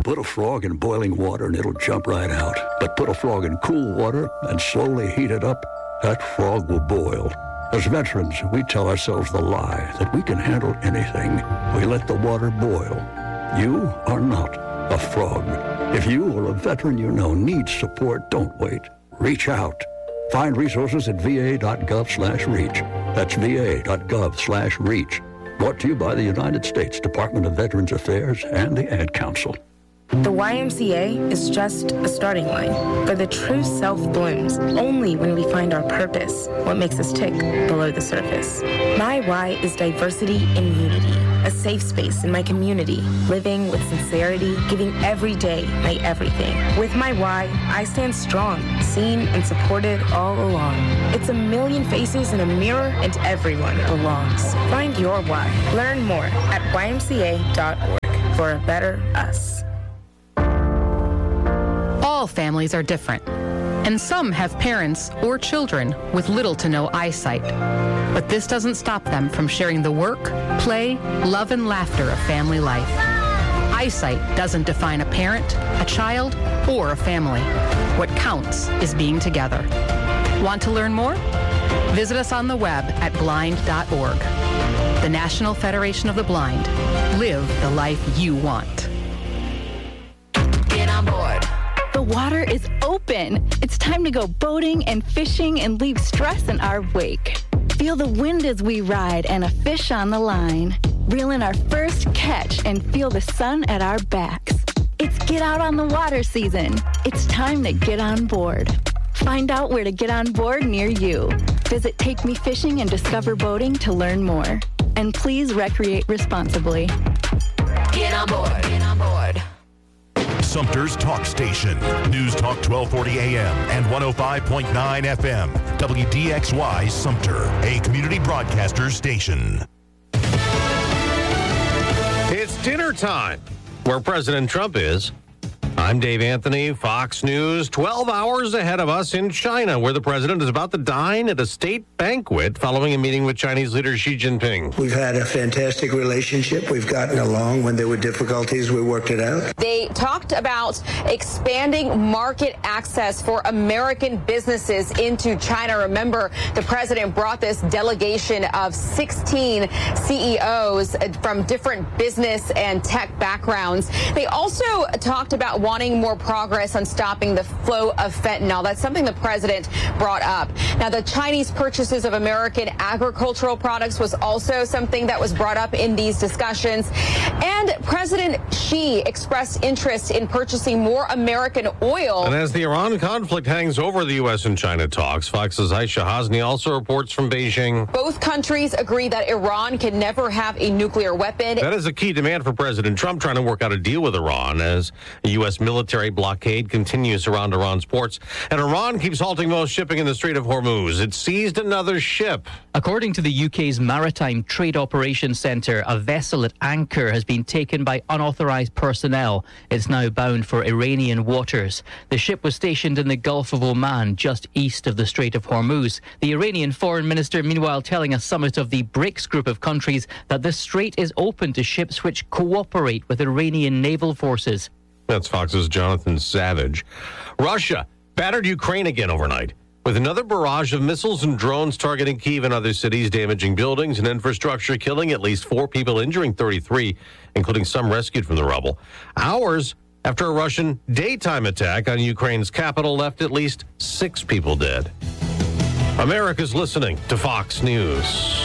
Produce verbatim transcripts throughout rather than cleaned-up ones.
put a frog in boiling water and it'll jump right out. But put a frog in cool water and slowly heat it up, that frog will boil. As veterans, we tell ourselves the lie that we can handle anything. We let the water boil. You are not a frog. If you or a veteran you know needs support, don't wait. Reach out. Find resources at va.gov slash reach. That's va.gov slash reach. Brought to you by the United States Department of Veterans Affairs and the Ad Council. The Y M C A is just a starting line, for the true self blooms only when we find our purpose, what makes us tick below the surface. My Y is diversity and unity, a safe space in my community, living with sincerity, giving every day my everything. With my Y, I stand strong, seen and supported all along. It's a million faces in a mirror and everyone belongs. Find your Y. Learn more at y m c a dot org for a better us. All families are different, and some have parents or children with little to no eyesight. But this doesn't stop them from sharing the work, play, love, and laughter of family life. Eyesight doesn't define a parent, a child, or a family. What counts is being together. Want to learn more? Visit us on the web at blind dot org. The National Federation of the Blind. Live the life you want. Get on board. The water is open. It's time to go boating and fishing and leave stress in our wake. Feel the wind as we ride and a fish on the line. Reel in our first catch and feel the sun at our backs. It's get out on the water season. It's time to get on board. Find out where to get on board near you. Visit Take Me Fishing and Discover Boating to learn more. And please recreate responsibly. Get on board. Get on board. Sumter's Talk Station. News Talk twelve forty A M and one oh five point nine F M. W D X Y Sumter, a community broadcaster station. It's dinner time, where President Trump is. I'm Dave Anthony, Fox News. twelve hours ahead of us in China, where the president is about to dine at a state banquet following a meeting with Chinese leader Xi Jinping. We've had a fantastic relationship. We've gotten along. When there were difficulties, we worked it out. They talked about expanding market access for American businesses into China. Remember, the president brought this delegation of sixteen C E Os from different business and tech backgrounds. They also talked about wanting more progress on stopping the flow of fentanyl. That's something the president brought up. Now, the Chinese purchases of American agricultural products was also something that was brought up in these discussions. And President Xi expressed interest in purchasing more American oil. And as the Iran conflict hangs over the U S and China talks, Fox's Aisha Hasni also reports from Beijing. Both countries agree that Iran can never have a nuclear weapon. That is a key demand for President Trump, trying to work out a deal with Iran as the U S military blockade continues around Iran's ports. And Iran keeps halting most shipping in the Strait of Hormuz. It seized another ship. According to the U K's Maritime Trade Operations Centre, a vessel at anchor has been taken by unauthorised personnel. It's now bound for Iranian waters. The ship was stationed in the Gulf of Oman, just east of the Strait of Hormuz. The Iranian foreign minister, meanwhile, telling a summit of the BRICS group of countries that the strait is open to ships which cooperate with Iranian naval forces. That's Fox's Jonathan Savage. Russia battered Ukraine again overnight with another barrage of missiles and drones targeting Kyiv and other cities, damaging buildings and infrastructure, killing at least four people, injuring thirty-three, including some rescued from the rubble. Hours after a Russian daytime attack on Ukraine's capital left at least six people dead. America's listening to Fox News.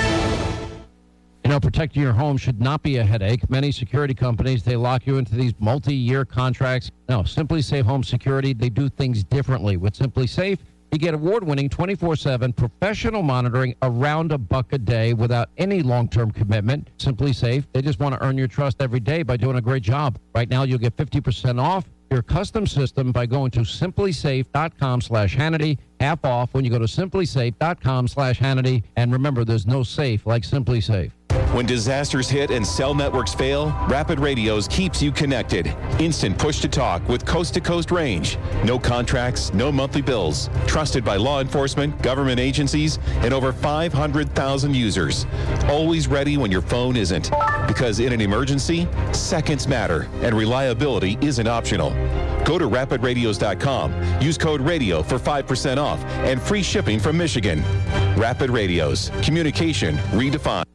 You know, protecting your home should not be a headache. Many security companies, they lock you into these multi-year contracts. No, Simply Safe Home Security, they do things differently. With Simply Safe, you get award-winning twenty-four seven professional monitoring around a buck a day without any long-term commitment. Simply Safe, they just want to earn your trust every day by doing a great job. Right now, you'll get fifty percent off your custom system by going to simplysafe.com slash Hannity. Half off when you go to simplysafe.com slash Hannity. And remember, there's no safe like Simply Safe. When disasters hit and cell networks fail, Rapid Radios keeps you connected. Instant push-to-talk with coast-to-coast range. No contracts, no monthly bills. Trusted by law enforcement, government agencies, and over five hundred thousand users. Always ready when your phone isn't. Because in an emergency, seconds matter, and reliability isn't optional. Go to rapid radios dot com. Use code RADIO for five percent off and free shipping from Michigan. Rapid Radios. Communication redefined.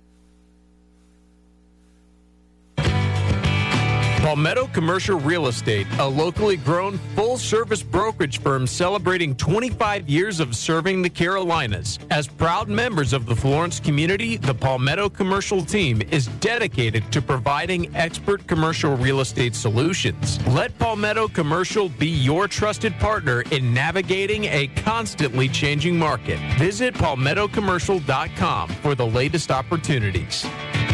Palmetto Commercial Real Estate, a locally grown full-service brokerage firm celebrating twenty-five years of serving the Carolinas. As proud members of the Florence community, the Palmetto Commercial team is dedicated to providing expert commercial real estate solutions. Let Palmetto Commercial be your trusted partner in navigating a constantly changing market. Visit palmetto commercial dot com for the latest opportunities.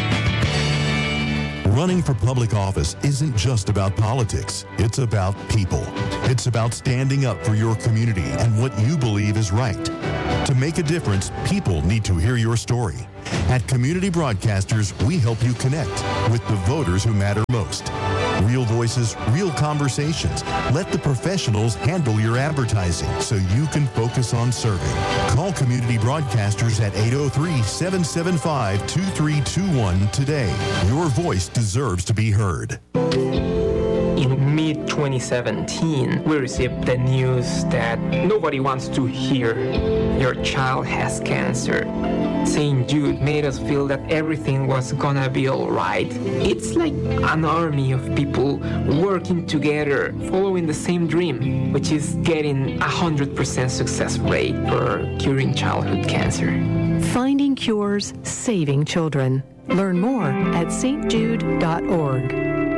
Running for public office isn't just about politics. It's about people. It's about standing up for your community and what you believe is right. To make a difference, people need to hear your story. At Community Broadcasters, we help you connect with the voters who matter most. Real voices, real conversations. Let the professionals handle your advertising so you can focus on serving. Call Community Broadcasters at eight oh three, seven seven five, two three two one today. Your voice deserves to be heard. In mid twenty seventeen, we received the news that nobody wants to hear your child has cancer. Saint Jude made us feel that everything was gonna be alright. It's like an army of people working together, following the same dream, which is getting a one hundred percent success rate for curing childhood cancer. Finding cures, saving children. Learn more at s t jude dot org.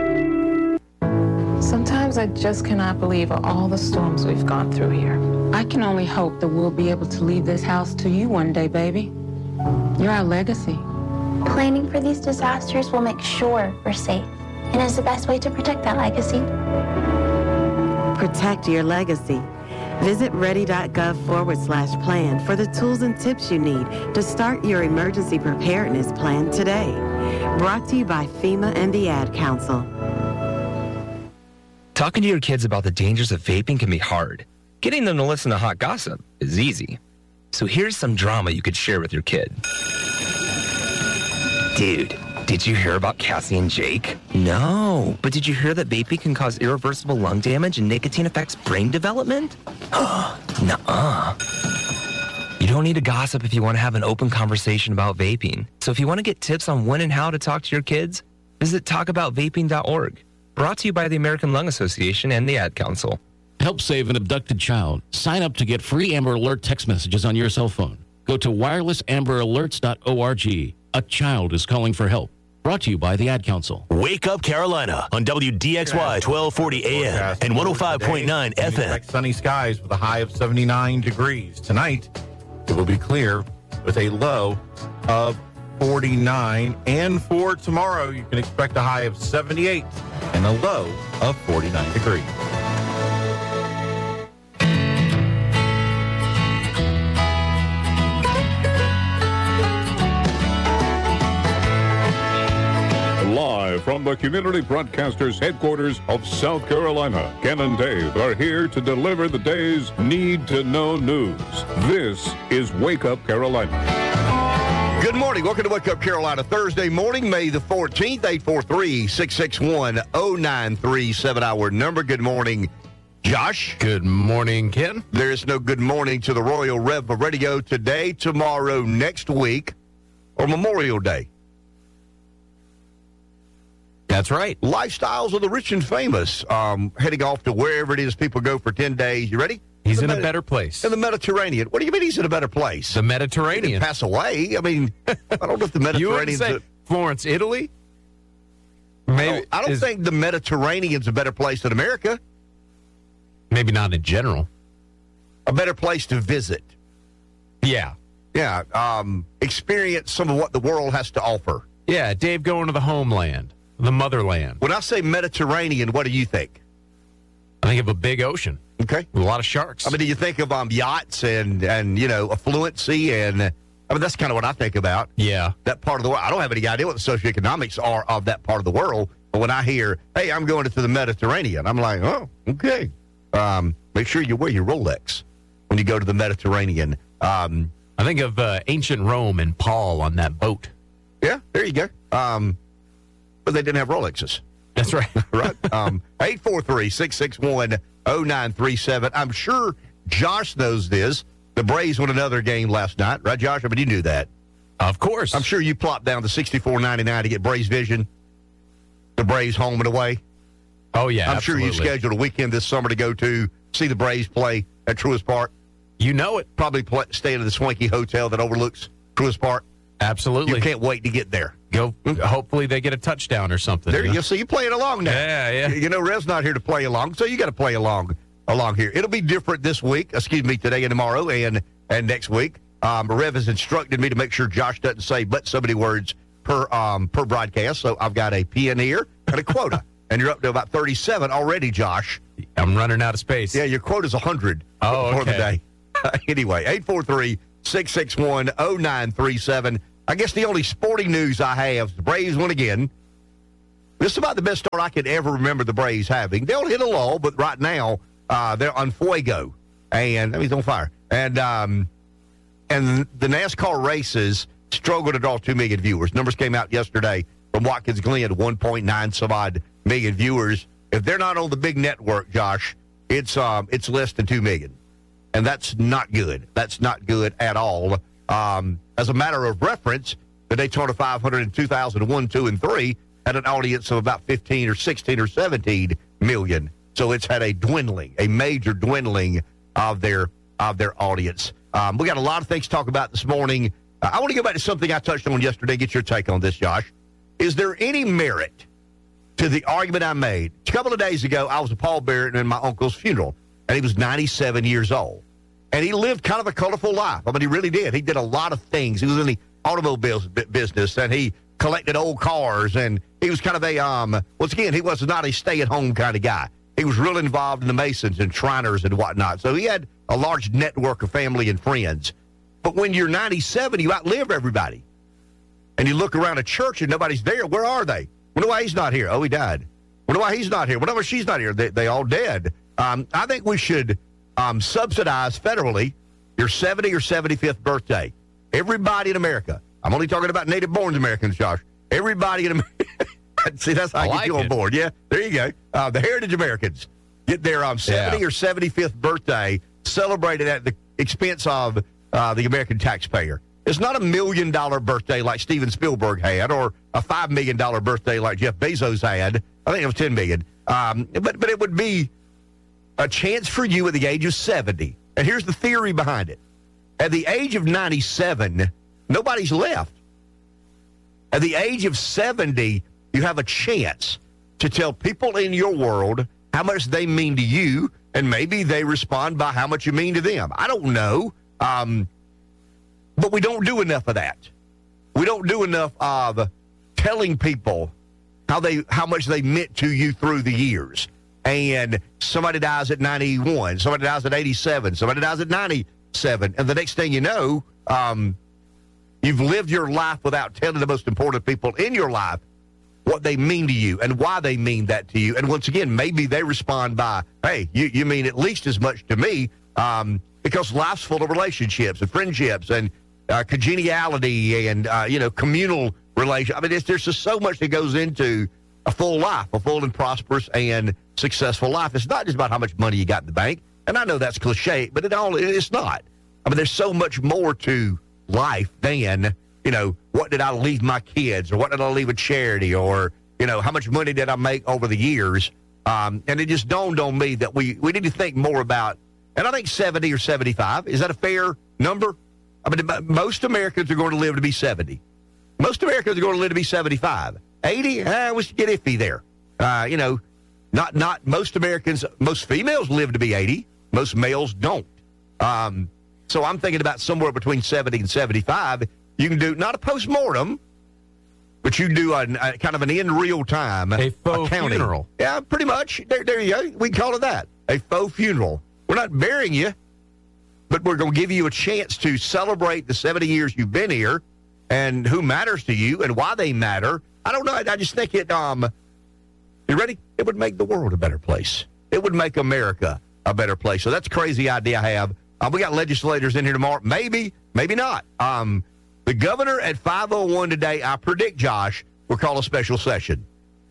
Sometimes I just cannot believe all the storms we've gone through here. I can only hope that we'll be able to leave this house to you one day, baby. You're our legacy. Planning for these disasters will make sure we're safe, and is the best way to protect that legacy. Protect your legacy. Visit ready.gov forward slash plan for the tools and tips you need to start your emergency preparedness plan today. Brought to you by FEMA and the Ad Council. Talking to your kids about the dangers of vaping can be hard. Getting them to listen to hot gossip is easy. So here's some drama you could share with your kid. Dude, did you hear about Cassie and Jake? No, but did you hear that vaping can cause irreversible lung damage and nicotine affects brain development? Nuh-uh. You don't need to gossip if you want to have an open conversation about vaping. So if you want to get tips on when and how to talk to your kids, visit talk about vaping dot org. Brought to you by the American Lung Association and the Ad Council. Help save an abducted child. Sign up to get free Amber Alert text messages on your cell phone. Go to wireless amber alerts dot org. A child is calling for help. Brought to you by the Ad Council. Wake Up Carolina on W D X Y twelve forty A M and one oh five point nine F M. Sunny skies with a high of seventy-nine degrees. Tonight, it will be clear with a low of forty-nine. And for tomorrow, you can expect a high of seventy-eight and a low of forty-nine degrees. Live from the Community Broadcasters headquarters of South Carolina, Ken and Dave are here to deliver the day's need-to-know news. This is Wake Up Carolina. Good morning. Welcome to Wake Up Carolina. Thursday morning, May the fourteenth, eight four three, six six one, zero nine three seven, our number. Good morning, Josh. Good morning, Ken. There is no good morning to the Royal Rev of Radio today, tomorrow, next week, or Memorial Day. That's right. Lifestyles of the rich and famous, um, heading off to wherever it is people go for ten days. You ready? He's the in Medi- a better place. In the Mediterranean. What do you mean he's in a better place? The Mediterranean. He didn't pass away. I mean, I don't know if the Mediterranean's... You would say Florence, Italy? Maybe. I don't, I don't is, think the Mediterranean's a better place than America. Maybe not in general. A better place to visit. Yeah. Yeah. Um, experience some of what the world has to offer. Yeah, Dave going to the homeland. The motherland. When I say Mediterranean, what do you think? I think of a big ocean. Okay. With a lot of sharks. I mean, do you think of um, yachts and, and, you know, affluency and I mean, that's kind of what I think about. Yeah. That part of the world. I don't have any idea what the socioeconomics are of that part of the world. But when I hear, hey, I'm going to the Mediterranean, I'm like, oh, okay. Um, make sure you wear your Rolex when you go to the Mediterranean. Um, I think of uh, ancient Rome and Paul on that boat. Yeah, there you go. Um, but they didn't have Rolexes. That's right. right. Um, eight four three, six six one, oh nine three seven. I'm sure Josh knows this. The Braves won another game last night, right, Josh? I mean, you knew that. Of course. I'm sure you plopped down to sixty-four ninety-nine to get Braves Vision. The Braves home and away. Oh, yeah, I'm absolutely. sure you scheduled a weekend this summer to go to see the Braves play at Truist Park. You know it. Probably play, stay in the swanky hotel that overlooks Truist Park. Absolutely. You can't wait to get there. Go. Hopefully they get a touchdown or something. There you know? go. So you're playing along now. Yeah, yeah. You know, Rev's not here to play along, so you got to play along along here. It'll be different this week, excuse me, today and tomorrow and, and next week. Um, Rev has instructed me to make sure Josh doesn't say but so many words per um, per broadcast, so I've got a pen here and a quota. And you're up to about thirty-seven already, Josh. I'm running out of space. Yeah, your quota's one hundred oh, for okay. the day. Anyway, eight four three, six six one, oh nine three seven. I guess the only sporting news I have is the Braves won again. This is about the best start I could ever remember the Braves having. They'll hit a lull, but right now uh, they're on fuego. And, I mean, he's on fire. And, um, and the NASCAR races struggle to draw two million viewers. Numbers came out yesterday from Watkins Glen, one point nine some odd million viewers. If they're not on the big network, Josh, it's um, it's less than two million. And that's not good. That's not good at all. Um, as a matter of reference, the Daytona five hundred in two thousand one, two, and three had an audience of about fifteen or sixteen or seventeen million. So it's had a dwindling, a major dwindling of their of their audience. Um, we got a lot of things to talk about this morning. Uh, I want to go back to something I touched on yesterday. Get your take on this, Josh. Is there any merit to the argument I made? A couple of days ago, I was at Paul Barrett and my uncle's funeral, and he was ninety-seven years old. And he lived kind of a colorful life. I mean, he really did. He did a lot of things. He was in the automobile business, and he collected old cars, and he was kind of a, um, once again, he was not a stay-at-home kind of guy. He was really involved in the Masons and Shriners and whatnot. So he had a large network of family and friends. But when you're ninety-seven, you outlive everybody. And you look around a church and nobody's there. Where are they? Wonder why he's not here. Oh, he died. Wonder why he's not here. Wonder why she's not here. They, they all dead. Um, I think we should um, subsidize federally your seventy or seventy-fifth birthday. Everybody in America. I'm only talking about native-born Americans, Josh. Everybody in America. See, that's how I, I get like you on it. board. Yeah, there you go. Uh, the Heritage Americans get their um, seventy yeah. or seventy-fifth birthday celebrated at the expense of uh, the American taxpayer. It's not a million-dollar birthday like Steven Spielberg had or a five million dollars birthday like Jeff Bezos had. I think it was ten million dollars. Um, but, but it would be a chance for you at the age of seventy. And here's the theory behind it. At the age of ninety-seven, nobody's left. At the age of seventy, you have a chance to tell people in your world how much they mean to you, and maybe they respond by how much you mean to them. I don't know. Um, but we don't do enough of that. We don't do enough of telling people how they how much they meant to you through the years. And somebody dies at ninety-one, somebody dies at eighty-seven, somebody dies at ninety-seven, and the next thing you know, um, you've lived your life without telling the most important people in your life what they mean to you and why they mean that to you. And once again, maybe they respond by, hey, you, you mean at least as much to me, um, because life's full of relationships and friendships and uh, congeniality and, uh, you know, communal relations. I mean, it's, there's just so much that goes into a full life, a full and prosperous and successful life. It's not just about how much money you got in the bank. And I know that's cliche, but it all it's not. I mean, there's so much more to life than, you know, what did I leave my kids or what did I leave a charity or, you know, how much money did I make over the years? Um, and it just dawned on me that we, we need to think more about, and I think seventy or seventy-five, is that a fair number? I mean, most Americans are going to live to be seventy. Most Americans are going to live to be seventy-five. eighty, eh, we should get iffy there. Uh, you know, not, not most Americans, most females live to be eighty. Most males don't. Um, so I'm thinking about somewhere between seventy and seventy-five. You can do not a postmortem, but you can do a, a kind of an in real time a faux accounting. funeral. Yeah, pretty much. There, there you go. We can call it that, a faux funeral. We're not burying you. but we're going to give you a chance to celebrate the seventy years you've been here and who matters to you and why they matter. I don't know. I, I just think it, um, you ready? It would make the world a better place. It would make America a better place. So that's a crazy idea I have. Uh, we got legislators in here tomorrow. Maybe, maybe not. Um, the governor at five oh one today, I predict, Josh, will call a special session.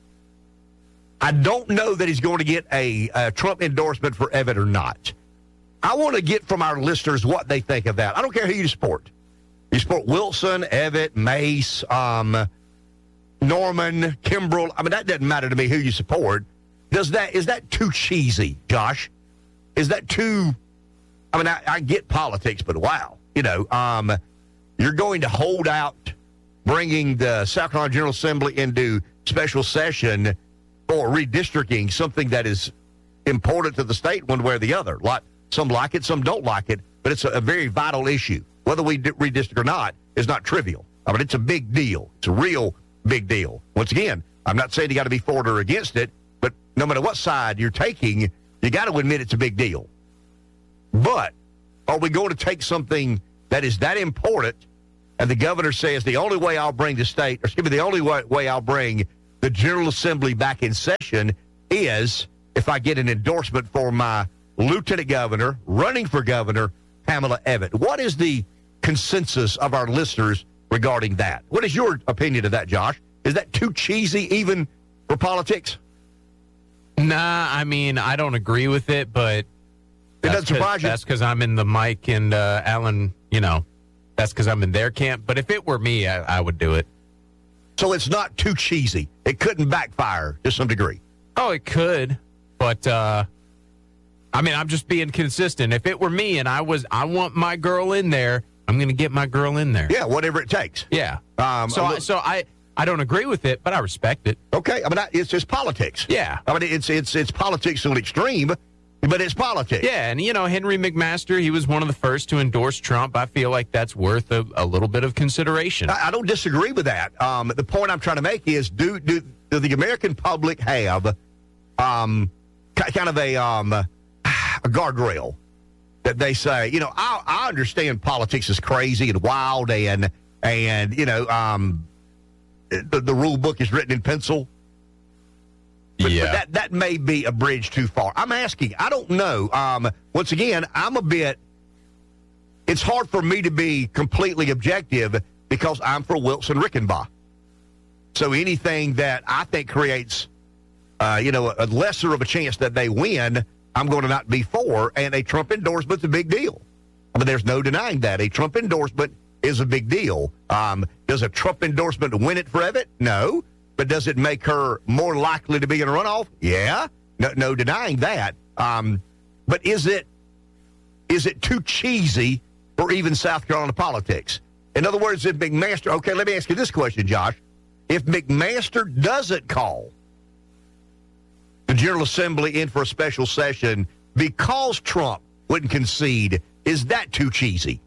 I don't know that he's going to get a, a Trump endorsement for Evan or not. I want to get from our listeners what they think of that. I don't care who you support. You support Wilson, Evan, Mace, um, Norman, Kimbrell. I mean, that doesn't matter to me who you support. Does that is that too cheesy, Josh? Is that too? I mean, I, I get politics, but wow, you know, um, you're going to hold out bringing the South Carolina General Assembly into special session for redistricting, something that is important to the state one way or the other. Like some like it, some don't like it, but it's a, a very vital issue. Whether we redistrict or not is not trivial. I mean, it's a big deal. It's a real big deal. Once again, I'm not saying you got to be for it or against it, but no matter what side you're taking, you got to admit it's a big deal. But are we going to take something that is that important, and the governor says the only way I'll bring the state, or excuse me, the only way, way I'll bring the General Assembly back in session is if I get an endorsement for my lieutenant governor running for governor, Pamela Evan. What is the consensus of our listeners regarding that? What is your opinion of that, Josh? Is that too cheesy even for politics? Nah, I mean, I don't agree with it, but it doesn't surprise you. That's because I'm in the Mike and uh, Alan, you know, that's because I'm in their camp. But if it were me, I, I would do it. So it's not too cheesy. It couldn't backfire to some degree. Oh, it could, but uh, I mean, I'm just being consistent. If it were me and I was, I want my girl in there, I'm going to get my girl in there. Yeah, whatever it takes. Yeah. Um, so, I, so I, I don't agree with it, but I respect it. Okay. I mean, it's just politics. Yeah. I mean, it's it's it's politics to an extreme, but it's politics. Yeah, and you know, Henry McMaster, he was one of the first to endorse Trump. I feel like that's worth a, a little bit of consideration. I, I don't disagree with that. Um, the point I'm trying to make is, do do, do the American public have um, kind of a um, a guardrail that they say, you know, I, I understand politics is crazy and wild, and and you know, um, the, the rule book is written in pencil. But, yeah. but that, that may be a bridge too far. I'm asking. I don't know. Um, once again, I'm a bit, it's hard for me to be completely objective because I'm for Wilson Rickenbaugh. So anything that I think creates, uh, you know, a lesser of a chance that they win, I'm going to not be for. And a Trump endorsement's a big deal. I mean, there's no denying that. A Trump endorsement is a big deal. Um, does a Trump endorsement win it for Evan? No. But does it make her more likely to be in a runoff? Yeah, no, no denying that. Um, but is it is it too cheesy for even South Carolina politics? In other words, if McMaster, okay, let me ask you this question, Josh. If McMaster doesn't call the General Assembly in for a special session because Trump wouldn't concede, is that too cheesy?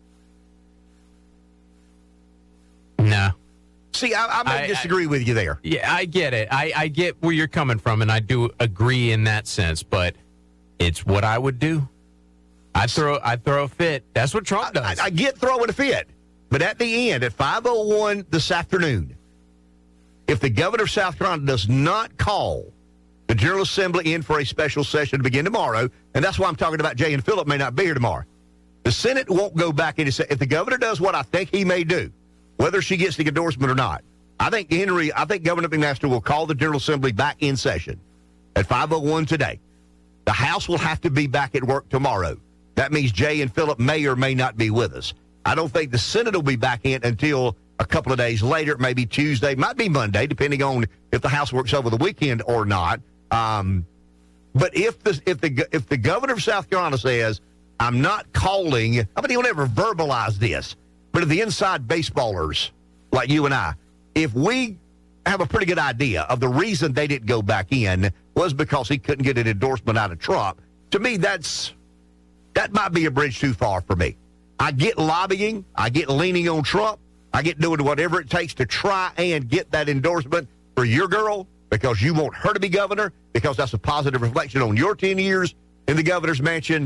No. See, I, I may I, disagree I, with you there. Yeah, I get it. I, I get where you're coming from, and I do agree in that sense. But it's what I would do. I throw, I throw a fit. That's what Trump does. I, I get throwing a fit, but at the end, at five oh one this afternoon, if the governor of South Carolina does not call the General Assembly in for a special session to begin tomorrow, and that's why I'm talking about Jay and Phillip may not be here tomorrow. The Senate won't go back and say, if the governor does what I think he may do, whether she gets the endorsement or not, I think Henry, I think Governor McMaster will call the General Assembly back in session at five oh one today. The House will have to be back at work tomorrow. That means Jay and Phillip may or may not be with us. I don't think the Senate will be back in until a couple of days later, maybe Tuesday, might be Monday, depending on if the House works over the weekend or not. Um, but if the if the if the governor of South Carolina says, I'm not calling, I mean, he'll never verbalize this. But if the inside baseballers, like you and I, if we have a pretty good idea of the reason they didn't go back in was because he couldn't get an endorsement out of Trump, to me, that's that might be a bridge too far for me. I get lobbying. I get leaning on Trump. I get doing whatever it takes to try and get that endorsement for your girl because you want her to be governor, because that's a positive reflection on your ten years in the governor's mansion.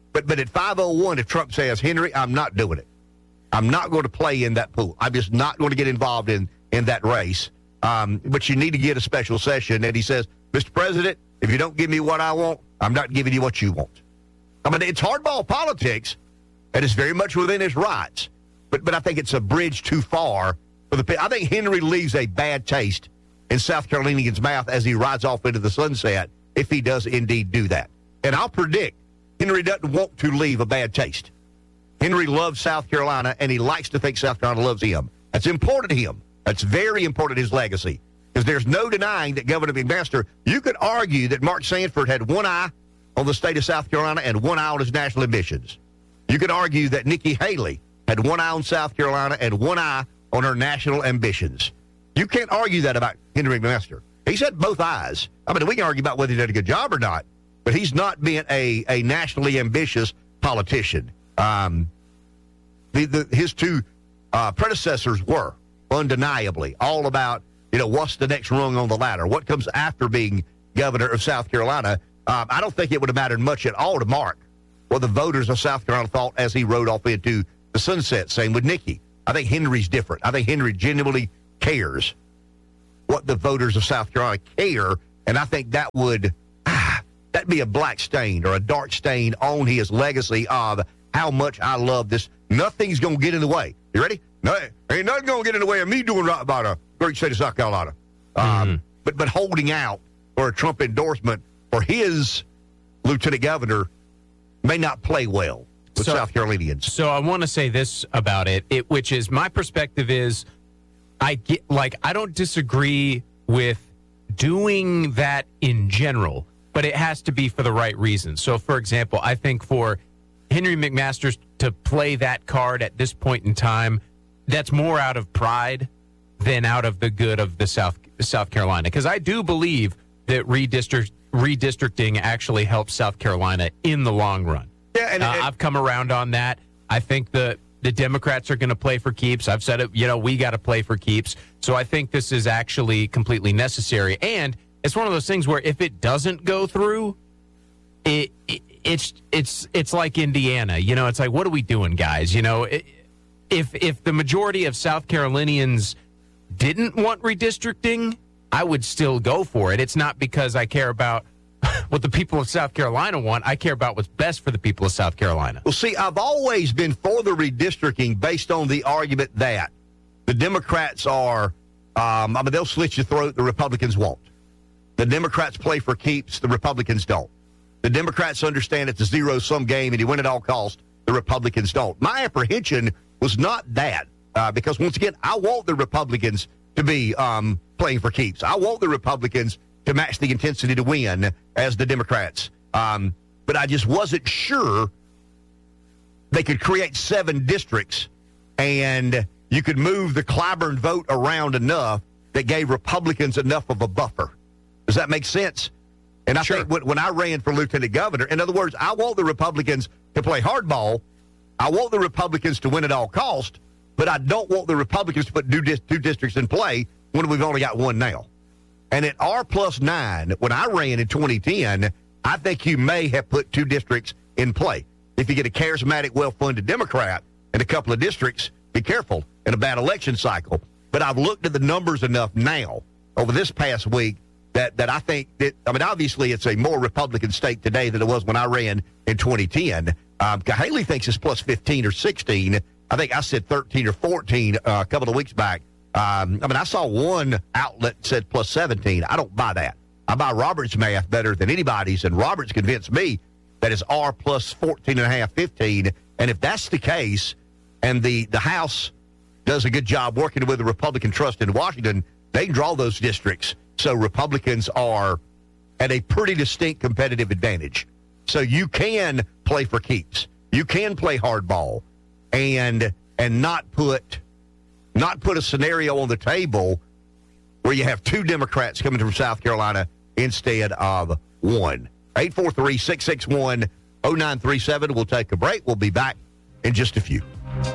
But but at five oh one, if Trump says, Henry, I'm not doing it. I'm not going to play in that pool. I'm just not going to get involved in, in that race. Um, but you need to get a special session. And he says, Mister President, if you don't give me what I want, I'm not giving you what you want. I mean, it's hardball politics, and it's very much within his rights. But but I think it's a bridge too far for the. I think Henry leaves a bad taste in South Carolinians' mouth as he rides off into the sunset if he does indeed do that. And I'll predict Henry doesn't want to leave a bad taste. Henry loves South Carolina, and he likes to think South Carolina loves him. That's important to him. That's very important to his legacy. Because there's no denying that Governor McMaster, you could argue that Mark Sanford had one eye on the state of South Carolina and one eye on his national ambitions. You could argue that Nikki Haley had one eye on South Carolina and one eye on her national ambitions. You can't argue that about Henry McMaster. He's had both eyes. I mean, we can argue about whether he did a good job or not, but he's not been a, a nationally ambitious politician. Um, the, the, his two uh, predecessors were undeniably all about, you know, what's the next rung on the ladder? What comes after being governor of South Carolina? Um, I don't think it would have mattered much at all to Mark what the voters of South Carolina thought as he rode off into the sunset. Same with Nikki. I think Henry's different. I think Henry genuinely cares what the voters of South Carolina care, and I think that would ah, that'd be a black stain or a dark stain on his legacy of how much I love this. Nothing's going to get in the way. You ready? No, ain't nothing going to get in the way of me doing right by the great state of South Carolina. Um, mm-hmm. But but holding out for a Trump endorsement for his lieutenant governor may not play well with so, South Carolinians. So I want to say this about it, it, which is my perspective is I get like I don't disagree with doing that in general, but it has to be for the right reasons. So, for example, I think for Henry McMaster to play that card at this point in time, that's more out of pride than out of the good of the South South Carolina. Because I do believe that redistrict, redistricting actually helps South Carolina in the long run. Yeah, and, uh, and I've come around on that. I think the the Democrats are going to play for keeps. I've said it. You know, we got to play for keeps. So I think this is actually completely necessary. And it's one of those things where if it doesn't go through, it, it it's it's it's like Indiana. You know, it's like, what are we doing, guys? You know, it, if if the majority of South Carolinians didn't want redistricting, I would still go for it. It's not because I care about what the people of South Carolina want. I care about what's best for the people of South Carolina. Well, see, I've always been for the redistricting based on the argument that the Democrats are, um, I mean, they'll slit your throat, the Republicans won't. The Democrats play for keeps, the Republicans don't. The Democrats understand it's a zero-sum game and you win at all costs, the Republicans don't. My apprehension was not that, uh, because, once again, I want the Republicans to be um, playing for keeps. I want the Republicans to match the intensity to win as the Democrats. Um, but I just wasn't sure they could create seven districts and you could move the Clyburn vote around enough that gave Republicans enough of a buffer. Does that make sense? And I sure. think when, when I ran for lieutenant governor, in other words, I want the Republicans to play hardball. I want the Republicans to win at all costs, but I don't want the Republicans to put two, dis- two districts in play when we've only got one now. And at R plus nine, when I ran in twenty ten, I think you may have put two districts in play. If you get a charismatic, well-funded Democrat in a couple of districts, be careful in a bad election cycle. But I've looked at the numbers enough now over this past week that, that I think that, I mean, obviously it's a more Republican state today than it was when I ran in twenty ten. Um, Haley thinks it's plus fifteen or sixteen. I think I said thirteen or fourteen uh, a couple of weeks back. Um, I mean, I saw one outlet said plus seventeen. I don't buy that. I buy Robert's math better than anybody's, and Robert's convinced me that it's R plus fourteen and a half, fifteen. And if that's the case, and the, the House does a good job working with the Republican trust in Washington, they can draw those districts. So Republicans are at a pretty distinct competitive advantage. So you can play for keeps. You can play hardball and and not put not put a scenario on the table where you have two Democrats coming from South Carolina instead of one. eight four three, six six one, oh nine three seven. We'll take a break. We'll be back in just a few.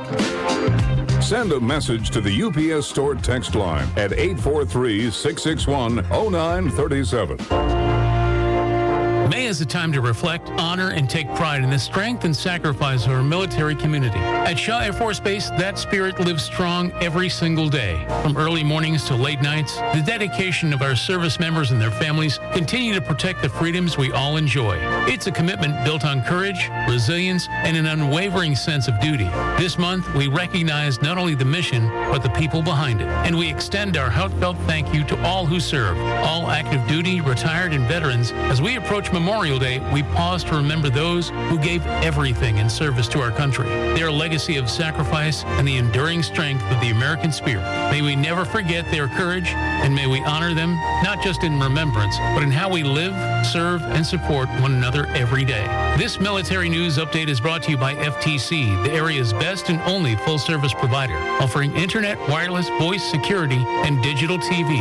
Send a message to the U P S Store text line at eight four three, six six one, oh nine three seven. May is a time to reflect, honor, and take pride in the strength and sacrifice of our military community. At Shaw Air Force Base, that spirit lives strong every single day. From early mornings to late nights, the dedication of our service members and their families continue to protect the freedoms we all enjoy. It's a commitment built on courage, resilience, and an unwavering sense of duty. This month, we recognize not only the mission, but the people behind it. And we extend our heartfelt thank you to all who serve, all active duty, retired, and veterans. As we approach Memorial Day, we pause to remember those who gave everything in service to our country. Their legacy of sacrifice and the enduring strength of the American spirit. May we never forget their courage, and may we honor them, not just in remembrance, but in how we live, serve, and support one another every day. This military news update is brought to you by F T C, the area's best and only full-service provider, offering internet, wireless, voice, security, and digital T V.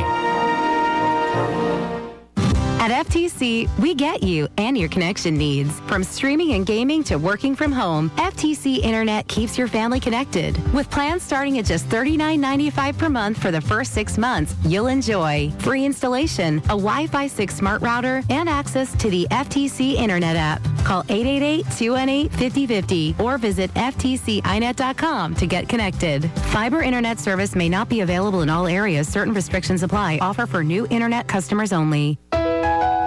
At F T C, we get you and your connection needs. From streaming and gaming to working from home, F T C Internet keeps your family connected. With plans starting at just thirty-nine ninety-five per month for the first six months, you'll enjoy free installation, a Wi-Fi six smart router, and access to the F T C Internet app. Call eight eight eight, two one eight, five oh five oh or visit F T C I net dot com to get connected. Fiber internet service may not be available in all areas. Certain restrictions apply. Offer for new internet customers only.